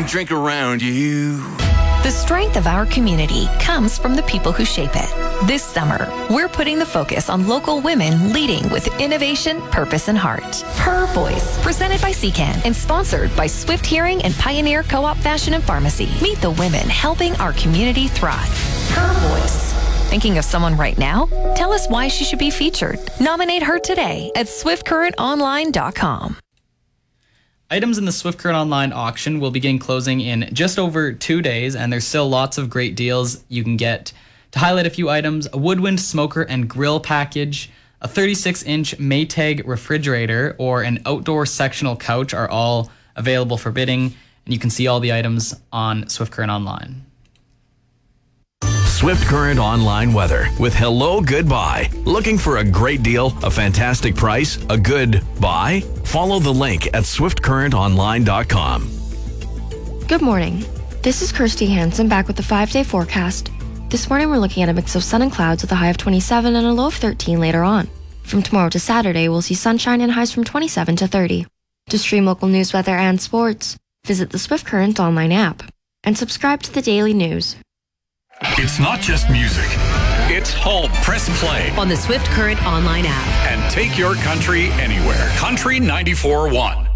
drink around you. The strength of our community comes from the people who shape it. This summer, we're putting the focus on local women leading with innovation, purpose, and heart. Her Voice, presented by CCAN and sponsored by Swift Hearing and Pioneer Co-op Fashion and Pharmacy. Meet the women helping our community thrive. Her Voice. Thinking of someone right now? Tell us why she should be featured. Nominate her today at swiftcurrentonline.com. Items in the Swift Current Online auction will begin closing in just over 2 days, and there's still lots of great deals you can get. To highlight a few items, a woodwind smoker and grill package, a 36-inch Maytag refrigerator, or an outdoor sectional couch are all available for bidding, and you can see all the items on Swift Current Online. Swift Current Online weather with Hello Goodbye. Looking for a great deal, a fantastic price, a good buy? Follow the link at swiftcurrentonline.com. Good morning. This is Kirsty Hansen back with the 5-day forecast. This morning we're looking at a mix of sun and clouds with a high of 27 and a low of 13 later on. From tomorrow to Saturday, we'll see sunshine and highs from 27 to 30. To stream local news, weather, and sports, visit the Swift Current Online app and subscribe to the daily news. It's not just music. It's home. Press play on the Swift Current Online app and take your country anywhere. Country 94.1.